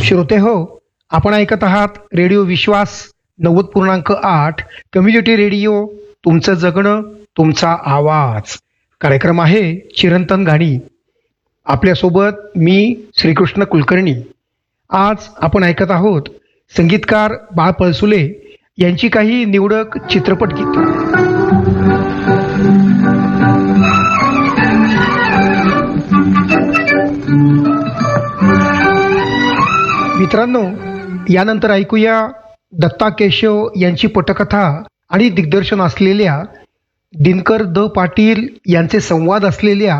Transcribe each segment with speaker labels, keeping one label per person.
Speaker 1: श्रोते हो, आपण ऐकत आहात रेडिओ विश्वास 90.8 कम्युनिटी रेडिओ. तुमचं जगणं, तुमचा आवाज. कार्यक्रम आहे चिरंतन गाणी. आपल्यासोबत मी श्रीकृष्ण कुलकर्णी. आज आपण ऐकत आहोत संगीतकार बाळ पळसुले यांची काही निवडक चित्रपट गीतं. मित्रांनो, यानंतर ऐकूया दत्ता केशव यांची पटकथा आणि दिग्दर्शन असलेल्या दिनकर द पाटील यांचे संवाद असलेल्या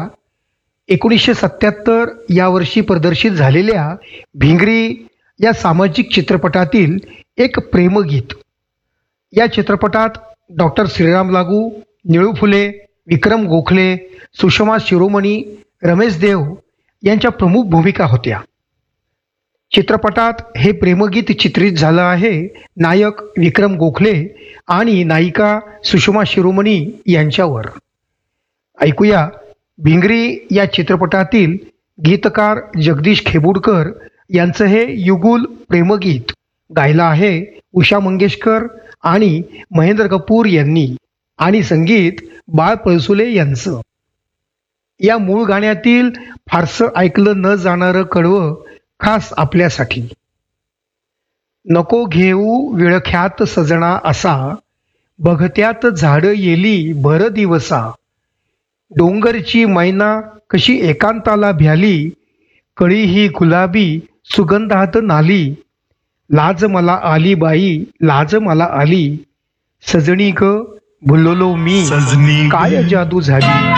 Speaker 1: 1977 या वर्षी प्रदर्शित झालेल्या भिंगरी या सामाजिक चित्रपटातील एक प्रेमगीत. या चित्रपटात डॉक्टर श्रीराम लागू, निळू फुले, विक्रम गोखले, सुषमा शिरोमणी, रमेश देव यांच्या प्रमुख भूमिका होत्या. चित्रपटात हे प्रेमगीत चित्रित झालं आहे नायक विक्रम गोखले आणि नायिका सुषमा शिरोमणी यांच्यावर. ऐकूया भिंगरी या चित्रपटातील गीतकार जगदीश खेबुडकर यांचं हे युगुल प्रेमगीत. गायलं आहे उषा मंगेशकर आणि महेंद्र कपूर यांनी आणि संगीत बाळ पळसुले यांचं. या मूळ गाण्यातील फारसं ऐकलं न जाणारं कडवं खास आपल्यासाठी. नको घेऊ विळख्यात सजना असा, बघत्यात झाड येली भर दिवसा. डोंगरची मैना कशी एकांताला भ्याली, कळी ही गुलाबी सुगंधात नाली. लाज मला आली बाई, लाज मला आली, सजनी ग भुललो मी, काय जादू झाली.